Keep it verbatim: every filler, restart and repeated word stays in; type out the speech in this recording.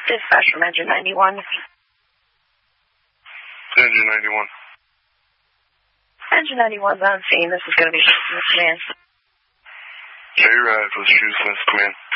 Dispatch from Engine ninety-one. Engine ninety-one. Engine ninety-one's on scene. This is going to be Command. J-Ride for the Shoes List Command.